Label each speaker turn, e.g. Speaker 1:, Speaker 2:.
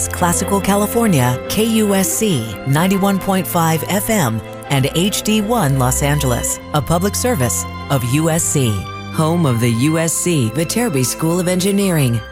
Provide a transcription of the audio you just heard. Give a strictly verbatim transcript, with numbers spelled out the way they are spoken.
Speaker 1: Classical California, K U S C ninety-one point five F M, and H D one Los Angeles, a public service of U S C, home of the U S C Viterbi School of Engineering.